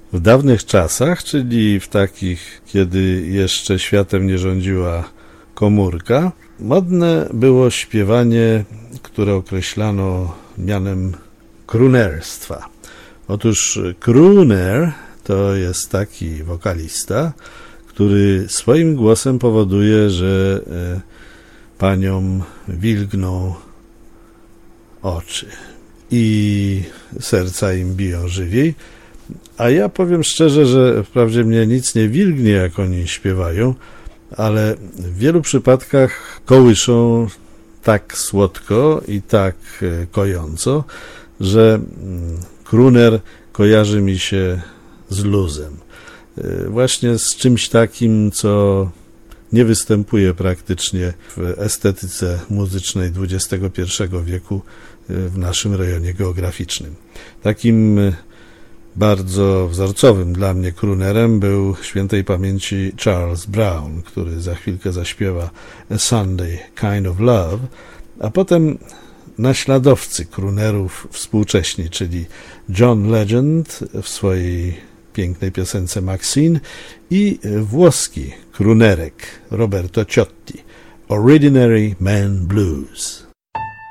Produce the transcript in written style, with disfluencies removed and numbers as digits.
W dawnych czasach, czyli w takich, kiedy jeszcze światem nie rządziła komórka, modne było śpiewanie, które określano mianem croonerstwa. Otóż crooner to jest taki wokalista, który swoim głosem powoduje, że paniom wilgną oczy i serca im biją żywiej. A ja powiem szczerze, że wprawdzie mnie nic nie wilgnie, jak oni śpiewają, ale w wielu przypadkach kołyszą tak słodko i tak kojąco, że crooner kojarzy mi się z luzem. Właśnie z czymś takim, co nie występuje praktycznie w estetyce muzycznej XXI wieku w naszym rejonie geograficzym. Takim bardzo wzorcowym dla mnie croonerem był świętej pamięci Charles Brown, który za chwilkę zaśpiewa A Sunday Kind of Love, a potem naśladowcy croonerów współcześni, czyli John Legend w swojej pięknej piosence Maxine i włoski croonerek Roberto Ciotti, Ordinary Man Blues.